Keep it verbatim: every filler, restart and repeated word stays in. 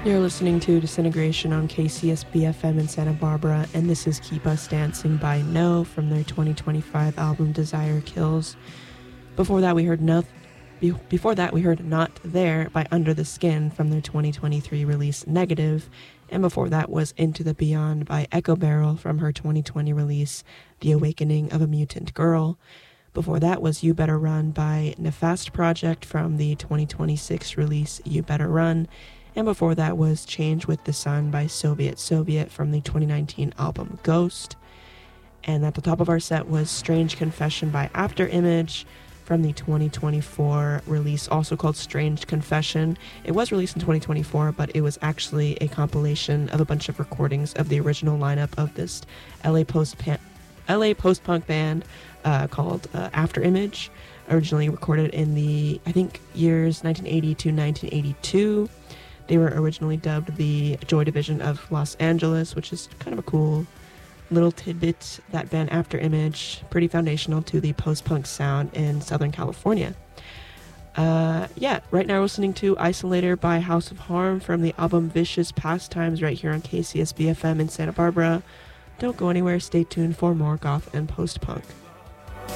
You're listening to Disintegration on K C S B F M in Santa Barbara, and this is Keep Us Dancing by No from their twenty twenty-five album Desire Kills. Before that, we heard no, be, before that we heard Not There by Under the Skin from their twenty twenty-three release Negative, and before that was Into the Beyond by Echo Barrel from her twenty twenty release The Awakening of a Mutant Girl. Before that was You Better Run by Nefast Project from the twenty twenty-six release You Better Run. And before that was Change with the Sun by Soviet Soviet from the twenty nineteen album Ghost. And at the top of our set was Strange Confession by After Image from the twenty twenty-four release, also called Strange Confession. It was released in twenty twenty-four, but it was actually a compilation of a bunch of recordings of the original lineup of this L A post L A post-punk band uh, called uh, After Image, originally recorded in the, I think, years nineteen eighty to nineteen eighty-two. They were originally dubbed the Joy Division of Los Angeles, which is kind of a cool little tidbit. That band After Image, pretty foundational to the post-punk sound in Southern California. Uh, yeah, right now we're listening to Isolator by House of Harm from the album Vicious Pastimes right here on K C S B F M in Santa Barbara. Don't go anywhere, stay tuned for more goth and post-punk.